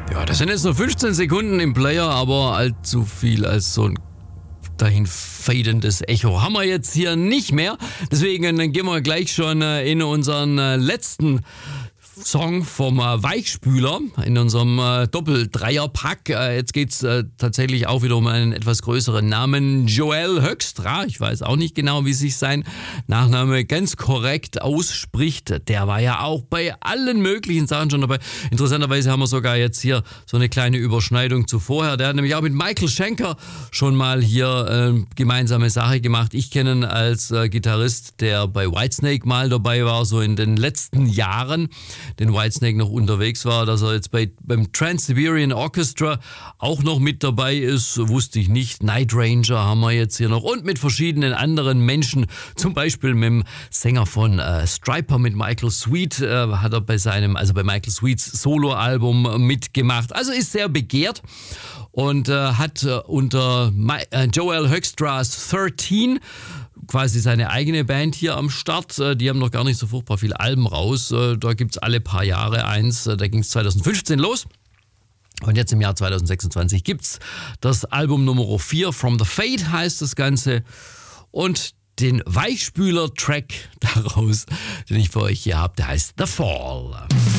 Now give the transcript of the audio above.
Ja, das sind jetzt nur 15 Sekunden im Player, aber allzu viel als so ein dahin fadendes Echo haben wir jetzt hier nicht mehr. Deswegen gehen wir gleich schon in unseren letzten Song vom Weichspüler in unserem Doppel-Dreier-Pack. Jetzt geht's tatsächlich auch wieder um einen etwas größeren Namen. Joel Hoekstra, ich weiß auch nicht genau, wie sich sein Nachname ganz korrekt ausspricht. Der war ja auch bei allen möglichen Sachen schon dabei. Interessanterweise haben wir sogar jetzt hier so eine kleine Überschneidung zu vorher. Der hat nämlich auch mit Michael Schenker schon mal hier gemeinsame Sache gemacht. Ich kenne ihn als Gitarrist, der bei Whitesnake mal dabei war, so in den letzten Jahren, den Whitesnake noch unterwegs war. Dass er jetzt beim Trans-Siberian Orchestra auch noch mit dabei ist, wusste ich nicht. Night Ranger haben wir jetzt hier noch und mit verschiedenen anderen Menschen, zum Beispiel mit dem Sänger von Stryper, mit Michael Sweet, hat er bei Michael Sweets Soloalbum mitgemacht. Also ist sehr begehrt und hat unter Joel Hoekstra's 13 quasi seine eigene Band hier am Start. Die haben noch gar nicht so furchtbar viele Alben raus. Da gibt's alle paar Jahre eins. Da ging's 2015 los. Und jetzt im Jahr 2026 gibt's das Album Nummer 4, From the Fade heißt das Ganze. Und den Weichspüler-Track daraus, den ich für euch hier habe, der heißt The Fall.